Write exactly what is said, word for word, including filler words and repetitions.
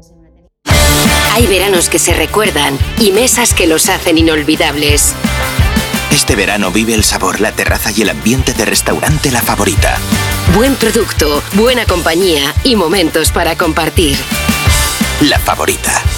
Hay veranos que se recuerdan y mesas que los hacen inolvidables. Este verano vive el sabor, la terraza y el ambiente de restaurante La Favorita. Buen producto, buena compañía y momentos para compartir. La Favorita.